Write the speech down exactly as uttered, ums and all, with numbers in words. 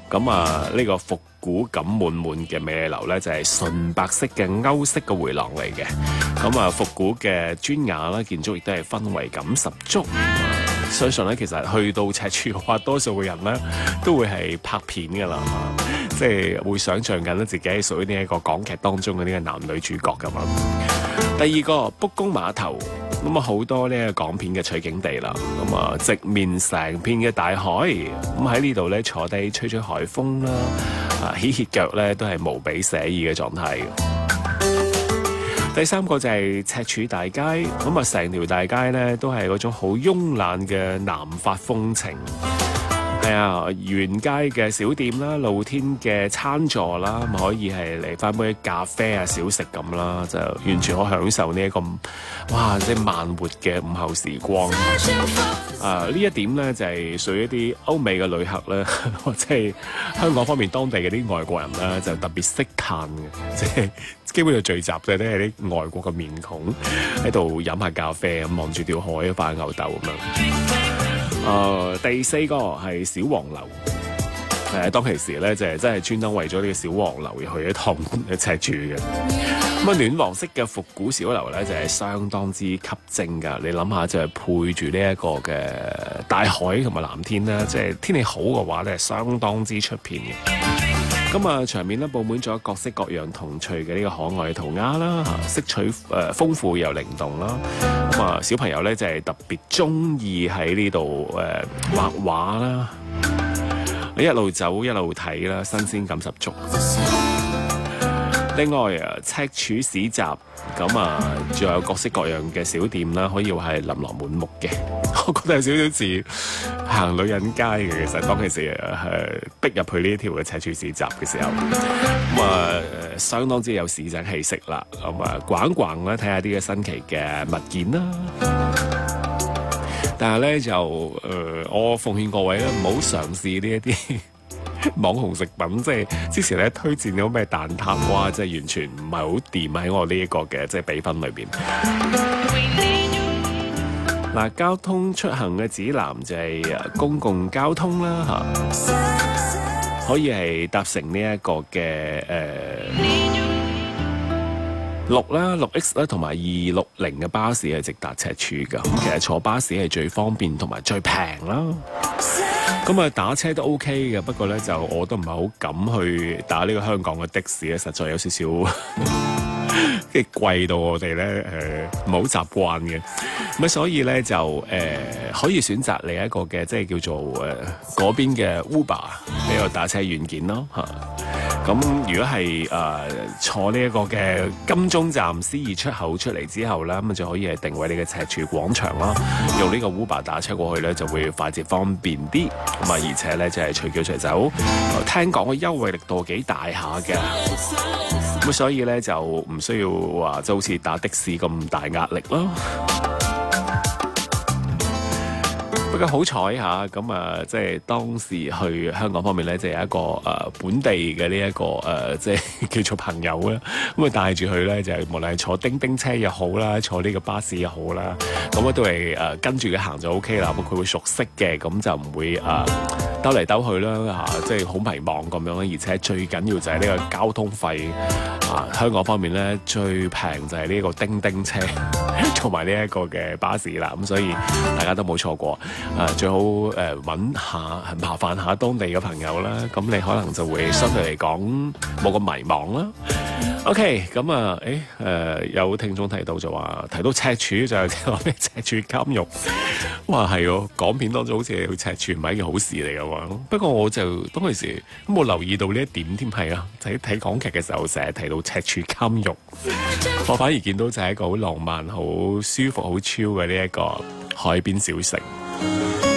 咁啊，呢個復古感滿滿嘅美麗樓咧，就係純白色嘅歐式嘅回廊嚟嘅。咁啊，復古嘅磚瓦啦，建築亦都係氛圍感十足。相信咧，其實去到赤柱嘅話，多數嘅人咧都會係拍片㗎啦，即係會想像緊咧自己係屬於呢一個港劇當中嘅呢個男女主角咁樣。第二個卜公碼頭，咁啊好多呢個港片嘅取景地啦，咁啊直面成片嘅大海，咁喺呢度咧坐低吹吹海風啦，啊歇歇腳咧都係無比寫意嘅狀態。第三個就係赤柱大街，咁啊成條大街咧都係嗰種好慵懶嘅南法風情。係啊，沿街嘅小店啦，露天嘅餐座啦，可以係嚟翻杯咖啡啊、小食咁啦，就完全可享受呢、這、一個哇，即係慢活嘅午後時光。啊，呢一點咧就係、是、屬於一啲歐美嘅旅客咧，或者係香港方面當地嘅啲外國人咧，就特別識嘆嘅，即係基本上聚集嘅都係啲外國嘅面孔喺度飲下咖啡，咁望住條海發牛豆咁樣。誒、呃、第四個係小黃樓，誒、呃、當其時咧就係、是、真係專登為咗呢個小黃樓而去一趟赤柱嘅。咁啊暖黃色嘅復古小樓咧就係、是、相當之吸睛㗎。你諗下就係配住呢一個嘅大海同埋藍天啦，即、就、係、是、天氣好嘅話咧，相當之出片嘅。咁啊，場面咧佈滿咗各式各樣童趣嘅呢個可愛嘅塗鴉啦，嚇色彩誒、呃、豐富又靈動啦。咁啊，小朋友咧就係、是、特別中意喺呢度誒畫畫啦，你一路走一路睇啦，新鮮感十足。另外啊，赤柱市集咁啊，仲有各式各樣嘅小店啦，可以話係琳琅滿目嘅。我覺得有少少似行女人街嘅，其實當其時係逼入去呢一條嘅赤柱市集嘅時候，咁啊相當之有市井氣息啦。咁啊逛逛咧，睇下啲嘅新奇嘅物件啦。但係咧就誒、呃，我奉勸各位咧，唔好嘗試呢一啲網紅食品，即係之前咧推薦咗咩蛋撻，哇！即係完全唔係好掂喺我呢一個嘅即係比分裏邊。嗱，交通出行嘅指南就係公共交通啦，嚇，可以係搭乘呢一個嘅誒六啦、六 X 啦同埋二六零嘅巴士係直達赤柱㗎。咁其實坐巴士係最方便同埋最平啦。咁啊打車都 OK 嘅，不過咧就我都唔係好敢去打呢個香港嘅的，的士咧，實在有少少即係貴到我哋咧誒唔係好習慣嘅。咁所以咧就誒、呃、可以選擇另一個嘅即係叫做誒嗰、呃、邊嘅 Uber 呢個打車軟件咯嚇。咁如果係誒、呃、坐呢一個嘅金鐘站獅二出口出嚟之後咧，咁就可以係定位你嘅赤柱廣場啦，用呢個 Uber 打車過去咧就會快捷方便啲。咁啊而且咧就係隨叫隨走，聽講個優惠力度幾大下嘅。咁所以咧就唔需要話就好似打的士咁大壓力咯。不過好彩嚇，咁啊，即係當時去香港方面咧，就有一個誒、呃、本地嘅呢一個誒、呃，即係叫做朋友啦。咁啊帶住佢咧，就係無論係坐叮叮車又好啦，坐呢個巴士又好啦，咁啊都係誒、呃、跟住佢行就 O K 啦。咁佢會熟悉嘅，咁就唔會誒兜嚟兜去啦嚇、啊，即係好迷茫咁樣啦。而且最緊要就係呢個交通費啊，香港方面咧最平就係呢個叮叮車同埋呢一個嘅巴士啦。咁所以大家都冇錯過。誒、啊、最好誒揾、呃、下麻煩下當地嘅朋友啦，咁你可能就會相對嚟講冇咁迷茫啦。OK，咁啊，誒誒、呃、有聽眾提到就話提到赤柱就係話咩赤柱監獄，哇係喎，港片當中好似去赤柱唔係一件好事嚟嘅喎。不過我就當其時都冇留意到呢一點添，係啊，喺睇港劇嘅時候成日提到赤柱監獄，我反而見到就係一個好浪漫、好舒服、好 chill 嘅呢一個海邊小城。